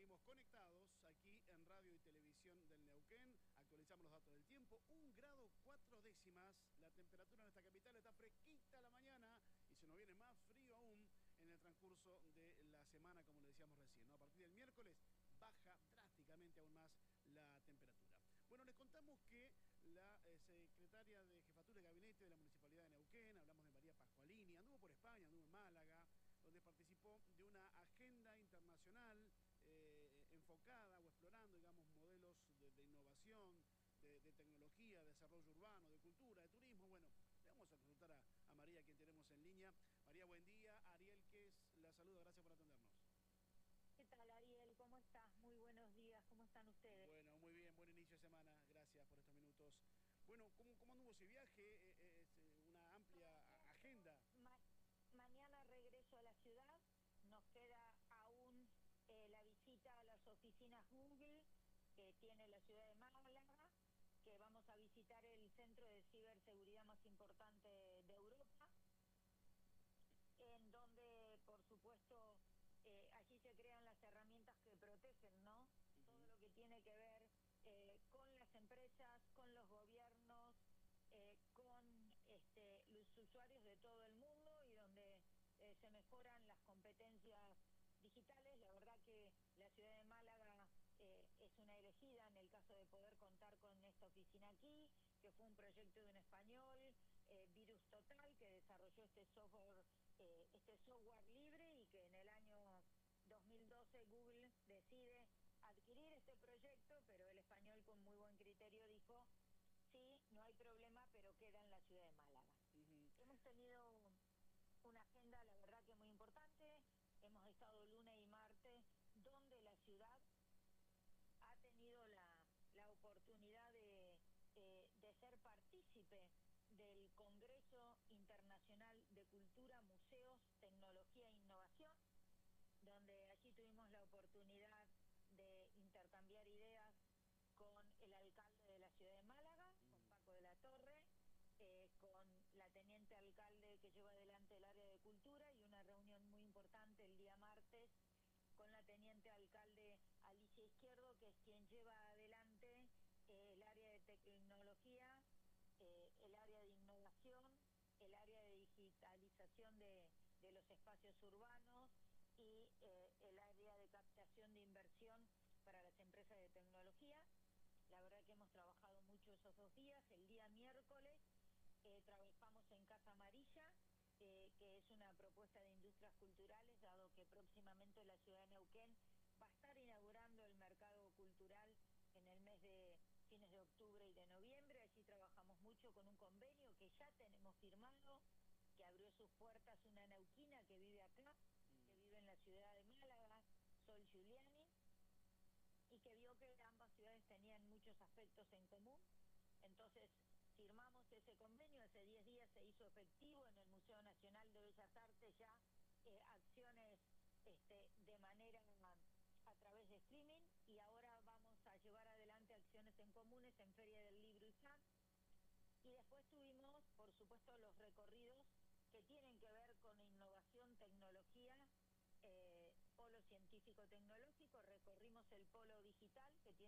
seguimos conectados aquí en Radio y Televisión del Neuquén. Actualizamos los datos del tiempo. 1,4 grados la temperatura en esta capital. Está fresquita la mañana y se nos viene más frío aún en el transcurso de la semana, como le decíamos recién, ¿no? A partir del miércoles baja drásticamente aún más la temperatura. Bueno, les contamos que la secretaria de Jefatura de Gabinete de la Municipalidad de Neuquén, hablamos de María Pascualini, anduvo por España, anduvo en Málaga, donde participó de una agenda internacional enfocada o explorando, digamos, modelos de innovación, de tecnología, de desarrollo urbano, de cultura, de turismo. Bueno, le vamos a consultar a María, quien tenemos en línea. María, buen día. Ariel Ques la saluda, gracias por atendernos. ¿Qué tal, Ariel? ¿Cómo estás? Muy buenos días. ¿Cómo están ustedes? Bueno, muy bien, buen inicio de semana. Gracias por estos minutos. Bueno, ¿cómo anduvo ese viaje? Una amplia agenda. Mañana regreso a la ciudad. Nos queda aún la visita a las oficinas Google que tiene la ciudad de Málaga, que vamos a visitar el centro de ciberseguridad más importante de Europa, en donde, por supuesto, allí se crean las herramientas que protegen, ¿no? Todo lo que tiene que ver con las empresas, con los gobiernos, con los usuarios de todo el mundo, y donde se mejoran las competencias digitales. La verdad que la ciudad de Málaga es una elegida en el caso de poder contar con esta oficina aquí, que fue un proyecto de un español, Virus Total, que desarrolló este software libre, y que en el año 2012 Google decide adquirir este proyecto, pero el español, con muy buen criterio, dijo: sí, no hay problema, pero queda en la ciudad de Málaga. Hemos tenido una agenda, la verdad, que muy importante. Hemos estado lunes y martes, donde la ciudad ha tenido la oportunidad de ser partícipe del Congreso Internacional de Cultura, Museos, Tecnología e Innovación, donde allí tuvimos la oportunidad de intercambiar ideas con el alcalde de la ciudad de Málaga, con Paco de la Torre, con la teniente alcalde que lleva adelante el área de cultura, y una reunión muy importante el día martes con la teniente alcalde Alicia Izquierdo, que es quien lleva adelante el área de tecnología, el área de innovación, el área de digitalización de los espacios urbanos, y el área de captación de inversión para las empresas de tecnología. La verdad que hemos trabajado mucho esos 2 días. El día miércoles trabajamos en Casa Amarilla, que es una propuesta de industrias culturales, dado que próximamente la ciudad de Neuquén va a estar inaugurando el mercado cultural en el mes de fines de octubre y de noviembre. Allí trabajamos mucho con un convenio que ya tenemos firmado, que abrió sus puertas una neuquina que vive acá, que vive en la ciudad de Málaga, Sol Giuliani, y que vio que ambas ciudades tenían muchos aspectos en común. Entonces firmamos ese convenio. Hace 10 días se hizo efectivo en el Museo Nacional de Bellas Artes ya acciones de manera a través de streaming, y ahora vamos a llevar adelante acciones en comunes en Feria del Libro y FAN. Y después tuvimos, por supuesto, los recorridos que tienen que ver con innovación, tecnología, polo científico-tecnológico. Recorrimos el polo digital, que tiene